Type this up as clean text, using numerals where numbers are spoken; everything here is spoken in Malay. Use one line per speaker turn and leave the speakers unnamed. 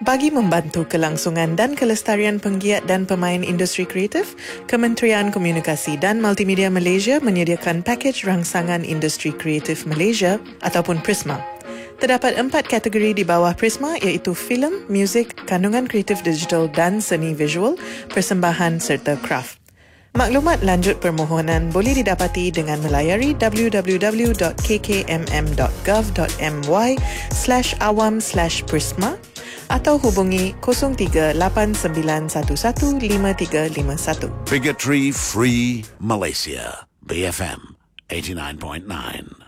Bagi membantu kelangsungan dan kelestarian penggiat dan pemain industri kreatif, Kementerian Komunikasi dan Multimedia Malaysia menyediakan pakej rangsangan industri kreatif Malaysia ataupun Prisma. Terdapat 4 kategori di bawah Prisma iaitu filem, muzik, kandungan kreatif digital dan seni visual, persembahan serta kraft. Maklumat lanjut permohonan boleh didapati dengan melayari www.kkmm.gov.my/awam/prisma atau hubungi 0389115351.
Bigotry Free Malaysia. BFM 89.9.